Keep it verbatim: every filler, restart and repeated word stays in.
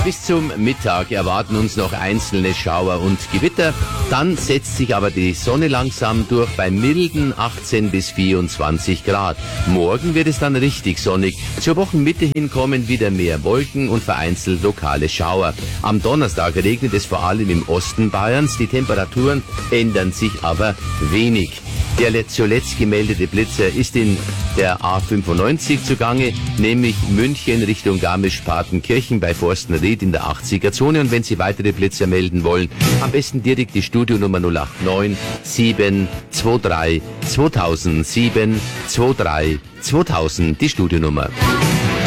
Bis zum Mittag erwarten uns noch einzelne Schauer und Gewitter. Dann setzt sich aber die Sonne langsam durch bei milden achtzehn bis vierundzwanzig Grad. Morgen wird es dann richtig sonnig. Zur Wochenmitte hin kommen wieder mehr Wolken und vereinzelt lokale Schauer. Am Donnerstag regnet es vor allem im Osten Bayerns. Die Temperaturen ändern sich aber wenig. Der zuletzt gemeldete Blitzer ist in der A fünfundneunzig zugange, nämlich München Richtung Garmisch-Partenkirchen bei Forstenried in der achtziger Zone. Und wenn Sie weitere Blitzer melden wollen, am besten direkt die Studionummer null acht neun sieben zwei drei zweitausend sieben zwei drei zweitausend, die Studionummer.